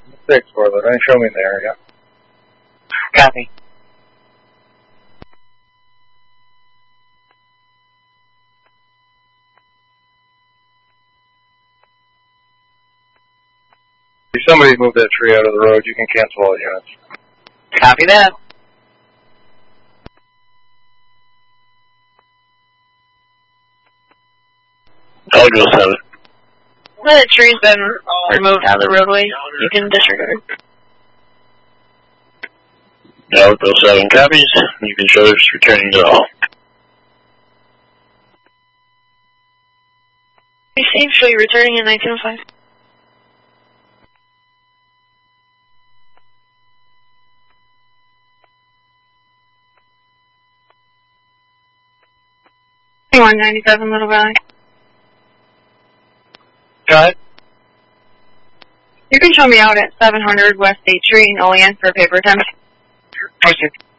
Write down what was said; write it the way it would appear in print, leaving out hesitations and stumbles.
6 for the range. Show me in the area. Copy. If somebody move that tree out of the road, you can cancel all units. Copy that. Algo 7. The tree's been removed out of the roadway. You can disregard. Algo 7 copies. You can show us returning to the hall. Received, show you returning in 1905. $197 Little Valley. Go ahead. You can show me out at 700 West 8th Street in Olean for a paper attempt. Proceed.